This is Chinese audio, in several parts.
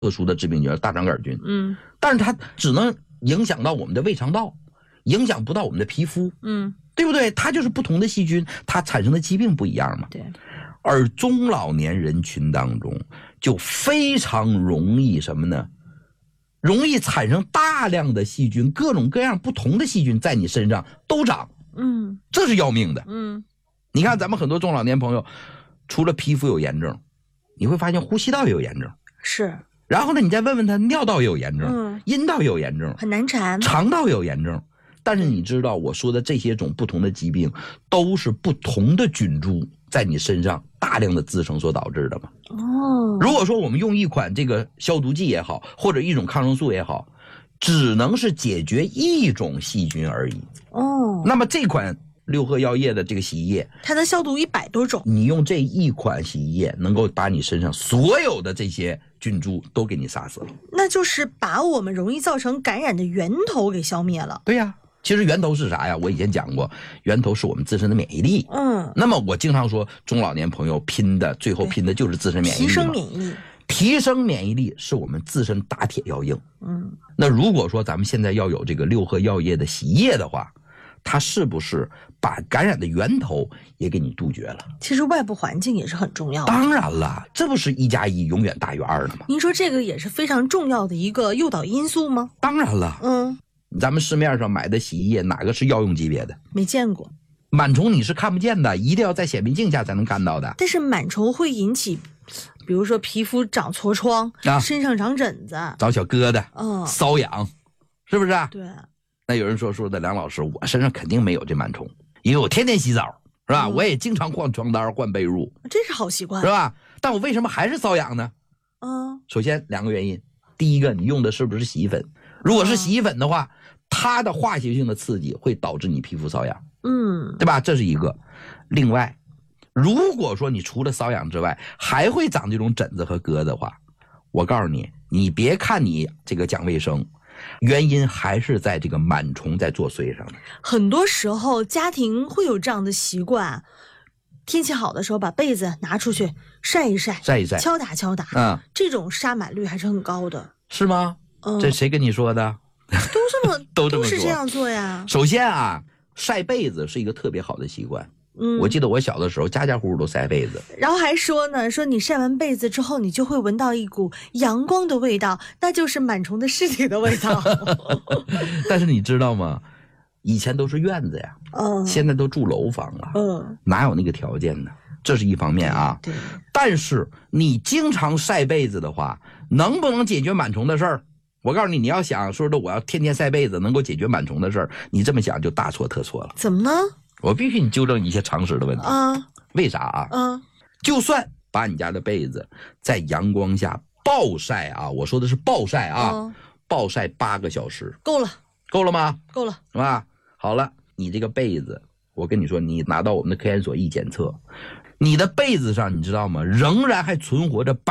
特殊的致病菌，大肠杆菌。但是它只能影响到我们的胃肠道，影响不到我们的皮肤。对不对？它就是不同的细菌，它产生的疾病不一样嘛。 对。 而中老年人群当中就非常容易什么呢？容易产生大量的细菌，各种各样不同的细菌在你身上都长。这是要命的。你看咱们很多中老年朋友，除了皮肤有炎症，你会发现呼吸道也有炎症。 是。 然后呢，你再问问他，尿道也有炎症，阴道也有炎症， 很难缠， 肠道也有炎症。但是你知道我说的这些种不同的疾病，都是不同的菌株在你身上大量的滋生所导致的吗？如果说我们用一款这个消毒剂也好，或者一种抗生素也好，只能是解决一种细菌而已。那么这款六合药业的这个洗衣液， 它能消毒100多种。 你用这一款洗衣液，能够把你身上所有的这些菌株都给你杀死了。 那就是把我们容易造成感染的源头给消灭了。 对呀。其实源头是啥呀？我以前讲过，源头是我们自身的免疫力。那么我经常说，中老年朋友最后拼的就是自身免疫力。 提升免疫力， 提升免疫力是我们自身打铁要硬。那如果说咱们现在要有这个六合药业的洗衣液的话，它是不是把感染的源头也给你杜绝了？ 其实外部环境也是很重要的。 当然了，这不是1+1永远大于2的吗？ 您说这个也是非常重要的一个诱导因素吗？ 当然了。咱们市面上买的洗衣液哪个是药用级别的？ 没见过。 螨虫你是看不见的，一定要在显微镜下才能看到的。 但是螨虫会引起，比如说皮肤长痤疮，身上长疹子， 长小疙瘩，瘙痒，是不是啊？ 对。 那有人说的梁老师，我身上肯定没有这螨虫，因为我天天洗澡，是吧？我也经常换床单换被褥， 这是好习惯， 是吧？但我为什么还是瘙痒呢？首先2个原因，第一个，你用的是不是洗衣粉？如果是洗衣粉的话，它的化学性的刺激会导致你皮肤瘙痒，对吧？这是一个。另外，如果说你除了瘙痒之外，还会长这种疹子和疙瘩的话，我告诉你，你别看你这个讲卫生，原因还是在这个螨虫在作祟上的。 很多时候家庭会有这样的习惯，天气好的时候把被子拿出去晒一晒，敲打敲打，这种杀螨率还是很高的。 是吗？这谁跟你说的？都是这样做呀。 首先啊，晒被子是一个特别好的习惯。我记得我小的时候，家家户户都晒被子。 然后还说呢，说你晒完被子之后，你就会闻到一股阳光的味道，那就是螨虫的尸体的味道。 但是你知道吗？以前都是院子呀，现在都住楼房了，哪有那个条件呢？这是一方面啊。 对。 但是你经常晒被子的话，能不能解决螨虫的事儿？我告诉你，你要想说的我要天天晒被子能够解决螨虫的事儿，你这么想就大错特错了。 怎么呢？ 我必须你纠正一些常识的问题。为啥啊？就算把你家的被子在阳光下暴晒啊，我说的是暴晒啊，暴晒8个小时， 够了吗？ 够了， 是吧？好了，你这个被子，我跟你说，你拿到我们的科研所一检测，你的被子上你知道吗？仍然还存活着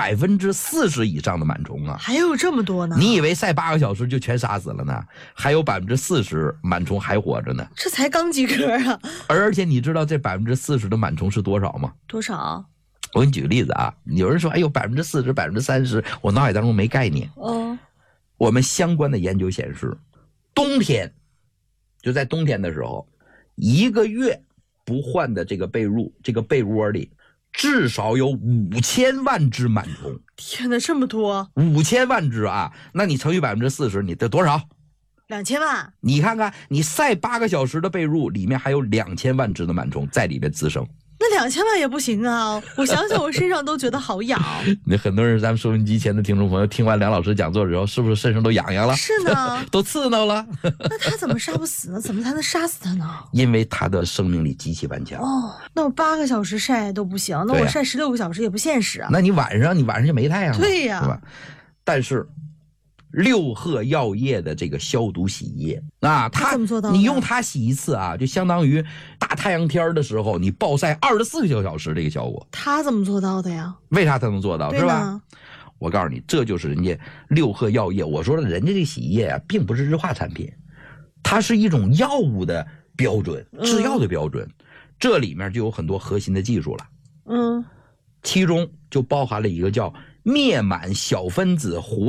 40%以上的螨虫啊！ 还有这么多呢？ 你以为晒8个小时就全杀死了呢？还有40%螨虫还活着呢。 这才刚及格啊！ 而且你知道这40%的螨虫是多少吗？ 多少？ 我给你举个例子啊，有人说，哎呦，40%、30%，我脑海当中没概念。我们相关的研究显示，冬天，就在冬天的时候，1个月不换的这个被褥，这个被窝里至少有5000万只螨虫。 天哪，这么多 ！5000万只啊！那你乘以40%，你得多少 ？2000万。 你看看，你晒8个小时的被褥，里面还有2000万只的螨虫在里面滋生。 那2000万也不行啊！我想想，我身上都觉得好痒。 那很多人，咱们收音机前的听众朋友，听完梁老师讲座之后，是不是身上都痒痒了？ 是呢， 都刺挠了。 那他怎么杀不死呢？怎么才能杀死他呢？ 因为他的生命力极其顽强。 那我8个小时晒都不行，那我晒16个小时也不现实啊。 那你晚上就没太阳了。 对呀， 是吧？但是六合药业的这个消毒洗衣液啊， 它怎么做到的？ 你用它洗一次啊，就相当于大太阳天的时候你暴晒24个小时这个效果。 它怎么做到的呀？ 为啥它能做到？是吧？我告诉你，这就是人家六合药业。我说了，人家这洗衣液啊，并不是日化产品，它是一种药物的标准，制药的标准。这里面就有很多核心的技术了。其中就包含了一个叫灭螨小分子活